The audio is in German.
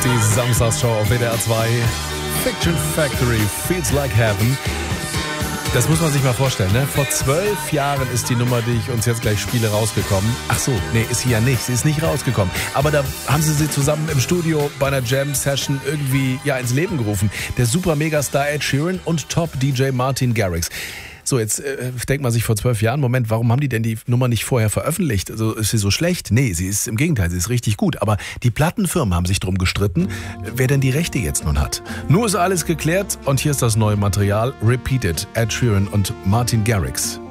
Die Samstagsshow auf WDR 2. Fiction Factory, Feels Like Heaven. Das muss man sich mal vorstellen, ne? Vor 12 Jahren ist die Nummer, die ich uns jetzt gleich spiele, rausgekommen. Ach so, nee, ist sie ja nicht. Sie ist nicht rausgekommen. Aber da haben sie zusammen im Studio bei einer Jam-Session irgendwie ins Leben gerufen. Der Super-Megastar Ed Sheeran und Top-DJ Martin Garrix. So, jetzt denkt man sich vor 12 Jahren, Moment, warum haben die denn die Nummer nicht vorher veröffentlicht? Also ist sie so schlecht? Nee, sie ist im Gegenteil, sie ist richtig gut. Aber die Plattenfirmen haben sich drum gestritten, wer denn die Rechte jetzt nun hat. Nur ist alles geklärt und hier ist das neue Material, Repeated, Ed Sheeran und Martin Garrix.